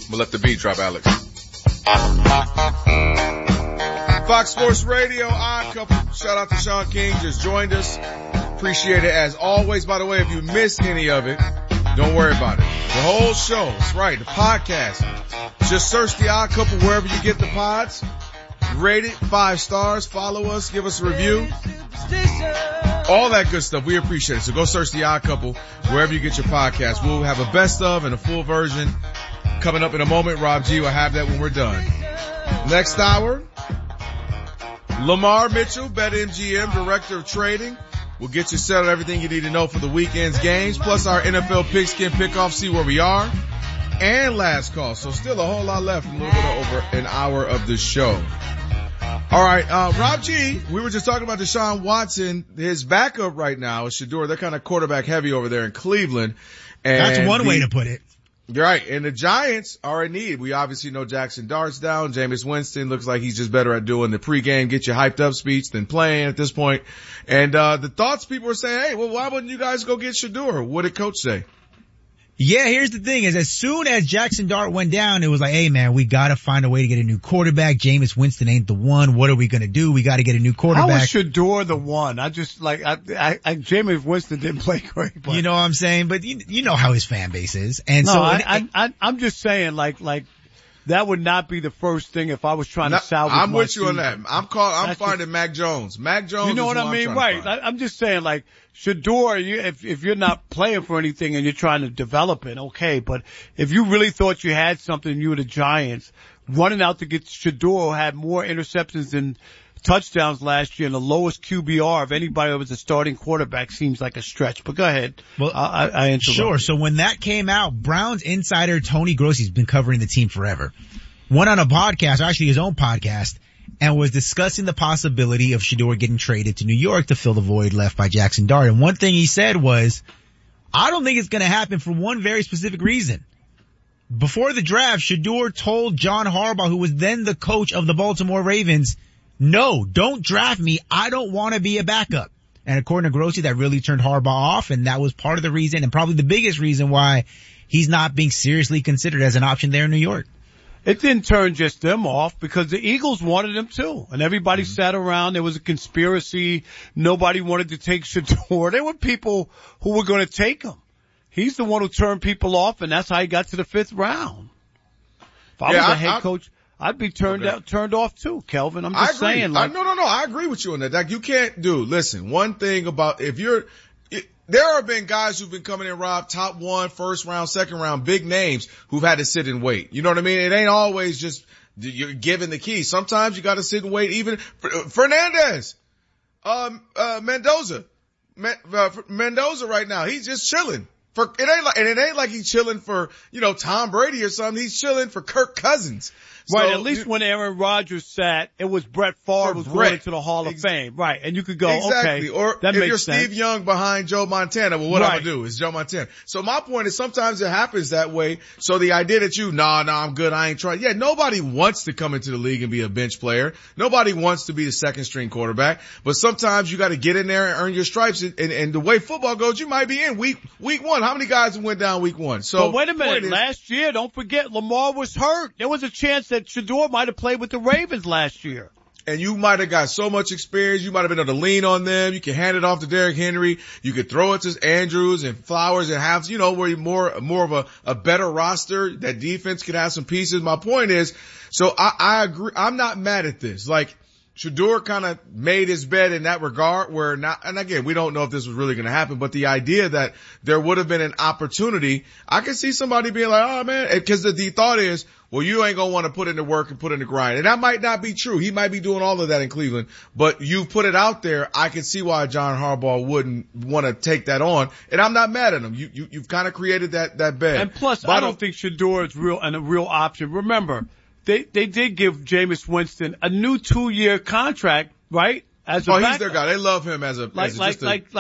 gonna let the beat drop, Alex. Fox Sports Radio, Odd Couple. Shout out to Sean King, just joined us. Appreciate it as always. By the way, if you missed any of it, don't worry about it. The whole show, that's right, the podcast. Just search the Odd Couple wherever you get the pods. Rate it 5 stars. Follow us. Give us a review. All that good stuff. We appreciate it. So go search the Odd Couple wherever you get your podcast. We'll have a best of and a full version coming up in a moment. Rob G will have that when we're done. Next hour, Lamar Mitchell, BetMGM, Director of Trading. We'll get you set on everything you need to know for the weekend's games, plus our NFL pigskin pickoff, see where we are, and last call. So still a whole lot left, a little bit over an hour of the show. All right, Rob G, we were just talking about Deshaun Watson. His backup right now is Shedeur. They're kind of quarterback heavy over there in Cleveland. And that's one way to put it. Right. And the Giants are in need. We obviously know Jackson Dart's down. Jameis Winston looks like he's just better at doing the pregame, get you hyped up speech than playing at this point. And, the thoughts people are saying, hey, well, why wouldn't you guys go get Shedeur? What did coach say? Yeah, here's the thing is as soon as Jackson Dart went down, it was like, hey man, we gotta find a way to get a new quarterback. Jameis Winston ain't the one. What are we gonna do? We gotta get a new quarterback. How was Shedeur the one? I just like, Jameis Winston didn't play great. But. You know what I'm saying? But you know how his fan base is. And no, so I'm just saying like that would not be the first thing if I was trying to salvage I'm my with you season. on that. I'm finding Mac Jones. Mac Jones. You know what I mean? Right. I'm just saying like Shedeur, if you're not playing for anything and you're trying to develop it, okay. But if you really thought you had something, you were the Giants, running out to get Shedeur, who had more interceptions than touchdowns last year and the lowest QBR of anybody that was a starting quarterback seems like a stretch. But go ahead. Well, I interrupt. Sure. So when that came out, Browns insider Tony Grossi's been covering the team forever. Went on a podcast, or actually his own podcast, and was discussing the possibility of Shedeur getting traded to New York to fill the void left by Jackson Dart. And one thing he said was, I don't think it's going to happen for one very specific reason. Before the draft, Shedeur told John Harbaugh, who was then the coach of the Baltimore Ravens, no, don't draft me. I don't want to be a backup. And according to Grossi, that really turned Harbaugh off, and that was part of the reason, and probably the biggest reason why he's not being seriously considered as an option there in New York. It didn't turn just them off because the Eagles wanted him too. And everybody sat around. There was a conspiracy. Nobody wanted to take Shedeur. There were people who were going to take him. He's the one who turned people off, and that's how he got to the 5th round. If I was a head coach, I'd be turned off too, Kelvin. I'm just saying. Like, no. I agree with you on that. Like, you can't listen, one thing about there have been guys who've been coming in, Rob, top 1, first round, second round, big names who've had to sit and wait. You know what I mean? It ain't always just you're given the key. Sometimes you got to sit and wait. Even Fernandez, Mendoza right now, he's just chilling. It ain't like he's chilling for, Tom Brady or something. He's chilling for Kirk Cousins. Right, at least when Aaron Rodgers sat, it was Brett Favre was going into the Hall of Fame. Right, and you could go, exactly. okay, or that if makes you're sense. Steve Young behind Joe Montana, well, what I'm going to do is Joe Montana. So my point is sometimes it happens that way. So the idea that I'm good, I ain't trying. Yeah, nobody wants to come into the league and be a bench player. Nobody wants to be the second string quarterback. But sometimes you got to get in there and earn your stripes. And the way football goes, you might be in week 1. How many guys went down week 1? So but wait a minute. Last year, don't forget, Lamar was hurt. There was a chance that Shedeur might have played with the Ravens last year. And you might have got so much experience. You might have been able to lean on them. You can hand it off to Derrick Henry. You could throw it to Andrews and Flowers and have, where you're more of a better roster. That defense could have some pieces. My point is, so I agree. I'm not mad at this. Like, Shedeur kind of made his bed in that regard and again, we don't know if this was really going to happen, but the idea that there would have been an opportunity, I can see somebody being like, oh man, because the thought is, well, you ain't going to want to put in the work and put in the grind. And that might not be true. He might be doing all of that in Cleveland, but you've put it out there. I can see why John Harbaugh wouldn't want to take that on. And I'm not mad at him. You've kind of created that bed. And plus, I don't think Shedeur is a real option. Remember, They did give Jameis Winston a new 2-year contract, right? He's their guy. They love him as a